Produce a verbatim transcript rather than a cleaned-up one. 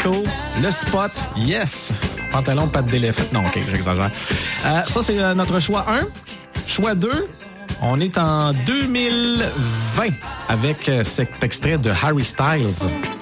Mexico, le spot, yes. Pantalon, pas de délai. Non, OK, j'exagère. Euh, ça, c'est euh, notre choix un. Choix deux, on est en deux mille vingt avec euh, cet extrait de Harry Styles.